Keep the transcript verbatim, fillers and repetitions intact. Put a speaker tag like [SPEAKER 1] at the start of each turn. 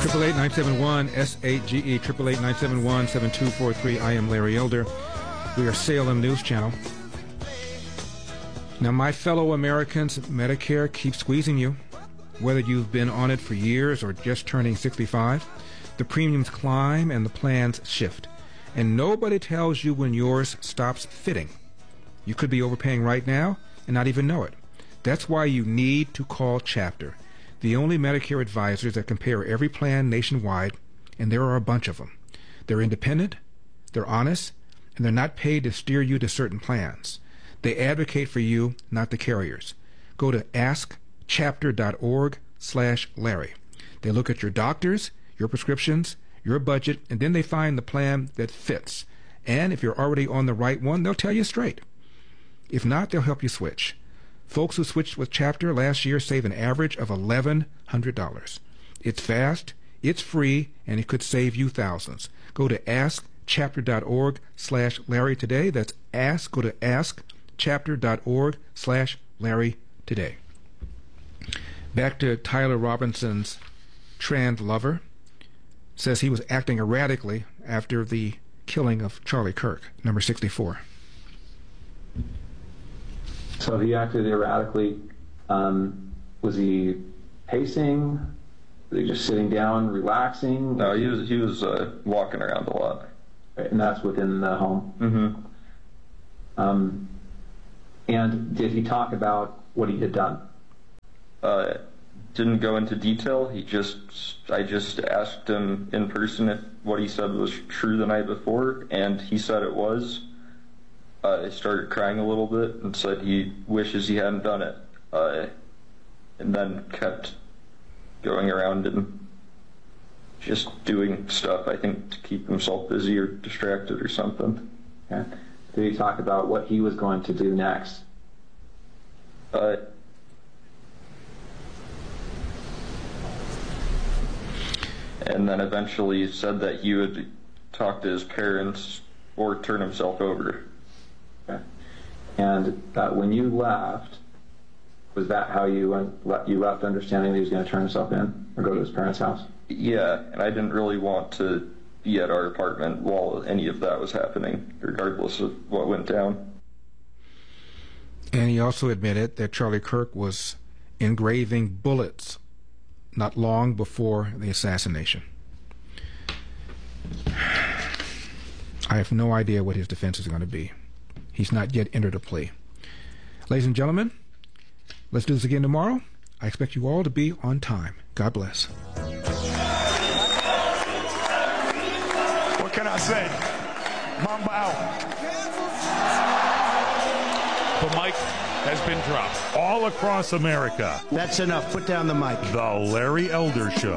[SPEAKER 1] eight eight eight, nine seven one, S eight G E, eight eight eight, nine seven one, seven two four three. I am Larry Elder. We are Salem News Channel. Now, my fellow Americans, Medicare keeps squeezing you. Whether you've been on it for years or just turning sixty-five, the premiums climb and the plans shift. And nobody tells you when yours stops fitting. You could be overpaying right now and not even know it. That's why you need to call Chapter, the only Medicare advisors that compare every plan nationwide, and there are a bunch of them. They're independent, they're honest, and they're not paid to steer you to certain plans. They advocate for you, not the carriers. Go to ask chapter dot org slash Larry. They look at your doctors, your prescriptions, your budget, and then they find the plan that fits. And if you're already on the right one, they'll tell you straight. If not, they'll help you switch. Folks who switched with Chapter last year save an average of eleven hundred dollars. It's fast, it's free, and it could save you thousands. Go to ask chapter dot org slash Larry today. That's ask. Go to ask chapter dot org slash Larry today. Back to Tyler Robinson's trans lover. Says he was acting erratically after the killing of Charlie Kirk, number sixty-four.
[SPEAKER 2] So he acted erratically. Um, was he pacing? Was he just sitting down, relaxing?
[SPEAKER 3] No, he was he was uh, walking around a lot.
[SPEAKER 2] Right, and that's within the home.
[SPEAKER 3] Mm-hmm.
[SPEAKER 2] Um, and did he talk about what he had done?
[SPEAKER 3] Uh, didn't go into detail. He just, I just asked him in person if what he said was true the night before, and he said it was. Uh, he started crying a little bit and said he wishes he hadn't done it, uh, and then kept going around and just doing stuff, I think, to keep himself busy or distracted or something.
[SPEAKER 2] Okay. Did he talk about what he was going to do next?
[SPEAKER 3] Uh, and then eventually said that he would talk to his parents or turn himself over.
[SPEAKER 2] Okay. And uh, when you left, was that how you went, you left understanding that he was going to turn himself in or go to his parents' house?
[SPEAKER 3] Yeah, and I didn't really want to be at our apartment while any of that was happening, regardless of what went down.
[SPEAKER 1] And he also admitted that Charlie Kirk was engraving bullets not long before the assassination. I have no idea what his defense is going to be. He's not yet entered a plea. Ladies and gentlemen, let's do this again tomorrow. I expect you all to be on time. God bless.
[SPEAKER 4] What can I say? Mamba out.
[SPEAKER 5] The mic has been dropped all across America.
[SPEAKER 6] That's enough. Put down the mic.
[SPEAKER 5] The Larry Elder Show.